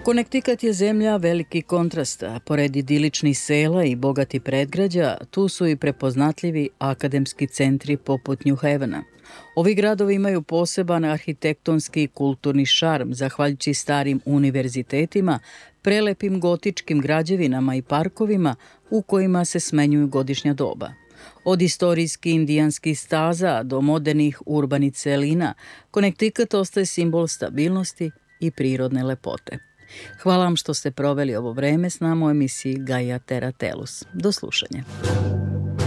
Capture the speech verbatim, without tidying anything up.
Konektikat je zemlja veliki kontrasta. Pored idiličnih sela i bogati predgrađa, tu su i prepoznatljivi akademski centri poput New Havena. Ovi gradovi imaju poseban arhitektonski i kulturni šarm, zahvaljujući starim univerzitetima, prelepim gotičkim građevinama i parkovima u kojima se smenjuju godišnja doba. Od istorijski indijanskih staza do modernih urbanih celina, Konektikat ostaje simbol stabilnosti i prirodne lepote. Hvala vam što ste proveli ovo vreme s nama u emisiji Gaia Terra Tellus. Do slušanja.